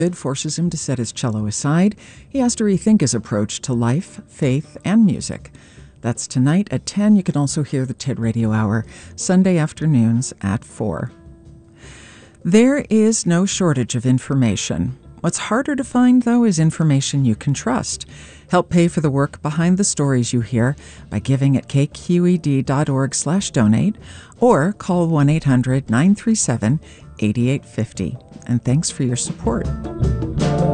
forces him to set his cello aside. He has to rethink his approach to life, faith, and music. That's tonight at 10. You can also hear the TID Radio Hour Sunday afternoons at 4. There is no shortage of information. What's harder to find, though, is information you can trust. Help pay for the work behind the stories you hear by giving at kqed.org/donate or call 1-800-937-8850. And thanks for your support.